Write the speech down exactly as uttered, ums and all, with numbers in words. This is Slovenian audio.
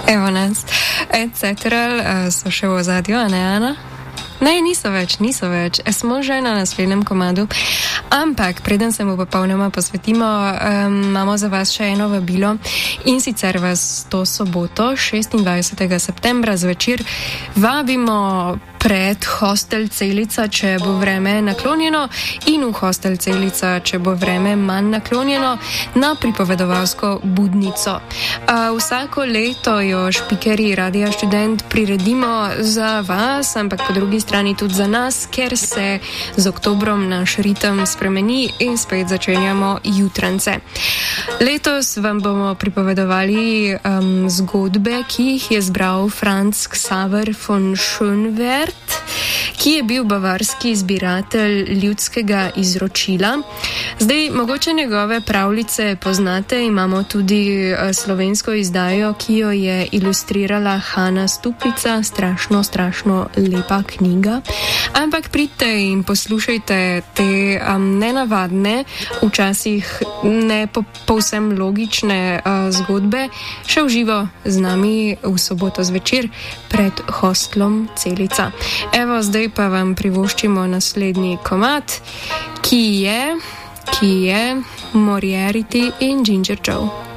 Evo nas, et cetera, so še v ozadju, a ne, Ana? Ne, niso več, niso več. Smo že na naslednjem komadu. Ampak, preden se mu popolnoma posvetimo, um, imamo za vas še eno vabilo in sicer vas to soboto, šestindvajsetega septembra zvečer, vabimo pred hostel Celica, če bo vreme naklonjeno, in v hostel Celica, če bo vreme manj naklonjeno, na pripovedovalsko budnico. A vsako leto jo špikeri Radia Študent priredimo za vas, ampak po drugi strani tudi za nas, ker se z oktobrom naš ritem spremeni in spet začenjamo jutrance. Letos vam bomo pripovedovali um, zgodbe, ki jih je zbral Franz Xaver von Schönwerth, ki je bil bavarski zbiratelj ljudskega izročila. Zdaj, mogoče njegove pravljice poznate, imamo tudi slovensko izdajo, ki jo je ilustrirala Hanna Stupica, strašno, strašno lepa knjiga. Ampak pridite in poslušajte te um, nenavadne, včasih ne po, povsem logične uh, zgodbe, še v živo z nami v soboto zvečer pred hostlom Celica. Evo, zdaj pa vam privoščimo naslednji komad, ki je, ki je Moriarty in Ginger Joe.